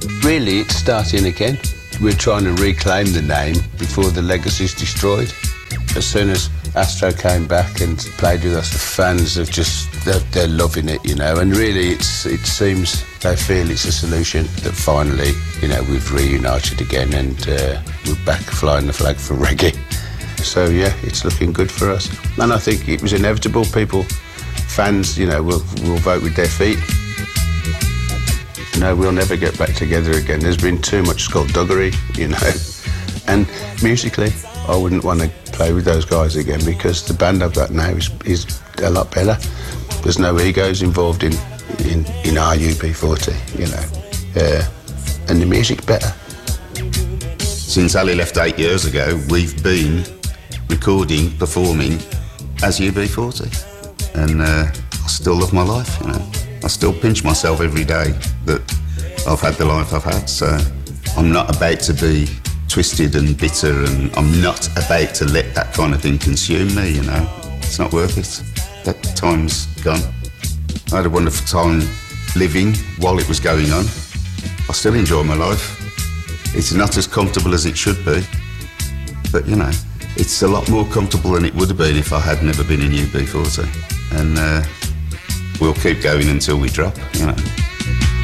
Really, it's starting again. We're trying to reclaim the name before the legacy's destroyed. As soon as Astro came back and played with us, the fans have just, they're loving it, you know, and really it seems they feel it's a solution that finally, you know, we've reunited again and we're back flying the flag for reggae. So yeah, it's looking good for us. And I think it was inevitable. Fans, you know, will vote with their feet. No, we'll never get back together again. There's been too much skullduggery, you know. And musically, I wouldn't want to play with those guys again because the band I've got now is a lot better. There's no egos involved in our UB40, you know. And the music's better. Since Ali left 8 years ago, we've been recording, performing as UB40. And I still love my life, you know. I still pinch myself every day that I've had the life I've had, so I'm not about to be twisted and bitter, and I'm not about to let that kind of thing consume me, you know. It's not worth it. That time's gone. I had a wonderful time living while it was going on. I still enjoy my life. It's not as comfortable as it should be, but, you know, it's a lot more comfortable than it would have been if I had never been in UB40. And we'll keep going until we drop, you know.